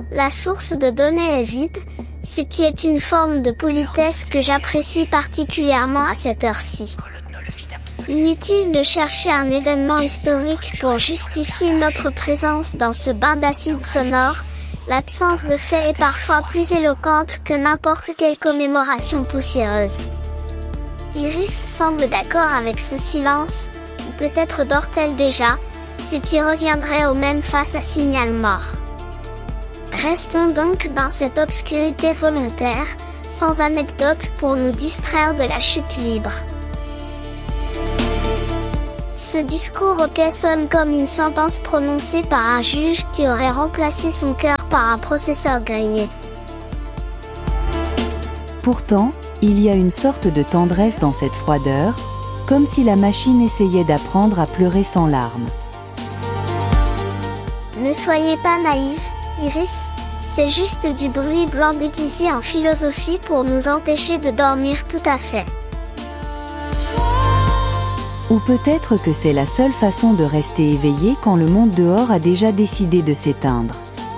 La source de données est vide, ce qui est une forme de politesse que j'apprécie particulièrement à cette heure-ci. Inutile de chercher un événement historique pour justifier notre présence dans ce bain d'acide sonore, l'absence de fait est parfois plus éloquente que n'importe quelle commémoration poussiéreuse. Iris semble d'accord avec ce silence, ou peut-être dort-elle déjà, ce qui reviendrait au même face à signal mort. Restons donc dans cette obscurité volontaire, sans anecdote pour nous distraire de la chute libre. Ce discours auquel sonne comme une sentence prononcée par un juge qui aurait remplacé son cœur par un processeur grillé. Pourtant, il y a une sorte de tendresse dans cette froideur, comme si la machine essayait d'apprendre à pleurer sans larmes. Ne soyez pas naïfs, Iris, c'est juste du bruit blanc déguisé en philosophie pour nous empêcher de dormir tout à fait. Ou peut-être que c'est la seule façon de rester éveillé quand le monde dehors a déjà décidé de s'éteindre.